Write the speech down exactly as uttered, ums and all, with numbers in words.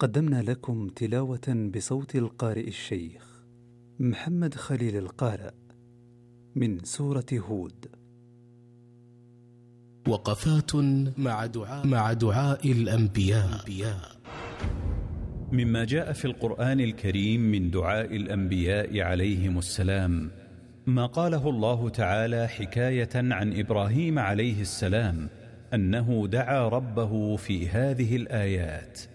قدمنا لكم تلاوة بصوت القارئ الشيخ محمد خليل القارئ من سورة هود. وقفات مع دعاء, مع دعاء الأنبياء. مما جاء في القرآن الكريم من دعاء الأنبياء عليهم السلام ما قاله الله تعالى حكاية عن إبراهيم عليه السلام أنه دعا ربه في هذه الآيات: